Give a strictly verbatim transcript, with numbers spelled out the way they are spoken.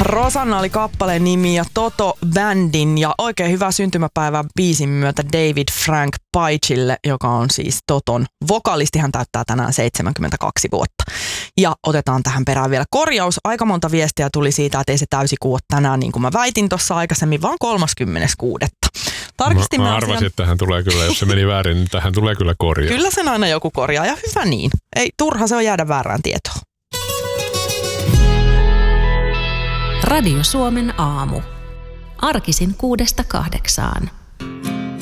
Rosanna oli kappaleen nimi ja Toto Bandin ja oikein hyvää syntymäpäivää biisin myötä David Frank Paicille, joka on siis Toton vokalisti. Hän täyttää tänään seitsemänkymmentäkaksi vuotta. Ja otetaan tähän perään vielä korjaus. Aika monta viestiä tuli siitä, että ei se täysikuu ole tänään, niin kuin mä väitin tuossa aikaisemmin, vaan kolmaskymmenes kuudetta Tarkistimme Mä, mä arvasin, asian. että tähän tulee kyllä, jos se meni väärin, niin tähän tulee kyllä korjaa. Kyllä sen aina joku korjaa ja hyvä niin. Ei turha se on jäädä väärään tietoon. Radio Suomen aamu. Arkisin kuudesta kahdeksaan.